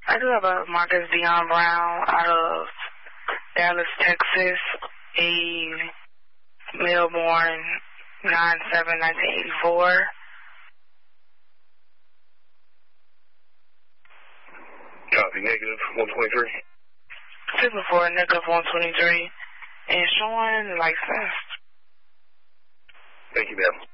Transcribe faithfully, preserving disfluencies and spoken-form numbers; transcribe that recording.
I do have a Marcus Dion Brown out of Dallas, Texas, a male born nine seven nineteen eighty-four. Copy, negative one twenty-three. Super four, negative one twenty-three. And showing licensed. Thank you, ma'am.